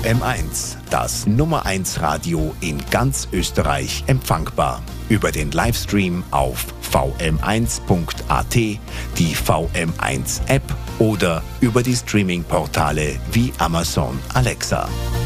VM1, das Nummer 1 Radio in ganz Österreich, empfangbar. Über den Livestream auf vm1.at, die VM1 App oder über die Streaming-Portale wie Amazon Alexa.